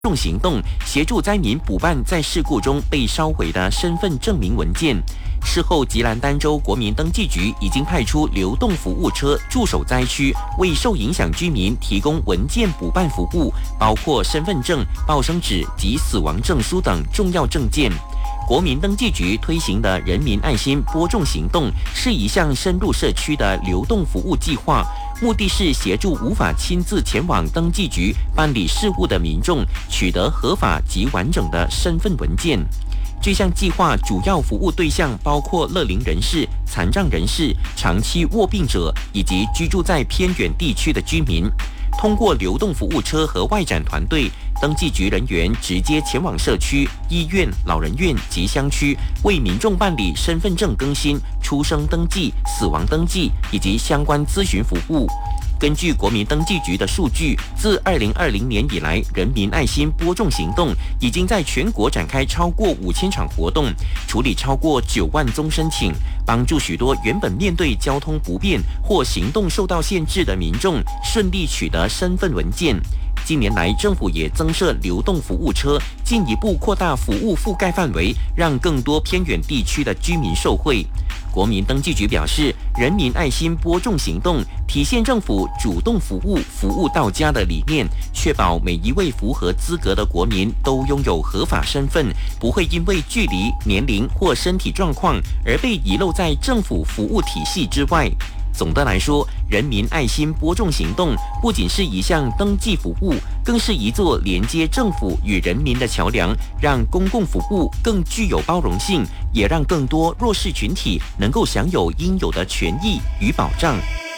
众行动，协助灾民补办在事故中被烧毁的身份证明文件。事后，吉兰丹州国民登记局已经派出流动服务车驻守灾区，为受影响居民提供文件补办服务，包括身份证、报生纸及死亡证书等重要证件。国民登记局推行的人民爱心播种行动是一项深入社区的流动服务计划，目的是协助无法亲自前往登记局办理事务的民众取得合法及完整的身份文件。这项计划主要服务对象包括乐龄人士、残障人士、长期卧病者以及居住在偏远地区的居民。通过流动服务车和外展团队，登记局人员直接前往社区、医院、老人院及乡区，为民众办理身份证更新、出生登记、死亡登记以及相关咨询服务。根据国民登记局的数据，自2020年以来，人民爱心播种行动已经在全国展开超过5000场活动，处理超过9万宗申请，帮助许多原本面对交通不便或行动受到限制的民众顺利取得身份文件。近年来，政府也增设流动服务车，进一步扩大服务覆盖范围，让更多偏远地区的居民受惠。国民登记局表示，人民爱心播种行动体现政府主动服务、服务到家的理念，确保每一位符合资格的国民都拥有合法身份，不会因为距离、年龄或身体状况而被遗漏在政府服务体系之外。总的来说，人民爱心播种行动不仅是一项登记服务，更是一座连接政府与人民的桥梁，让公共服务更具有包容性，也让更多弱势群体能够享有应有的权益与保障。